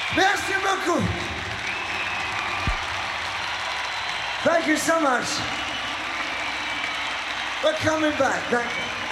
Merci beaucoup. Thank you so much for coming back. Thank you.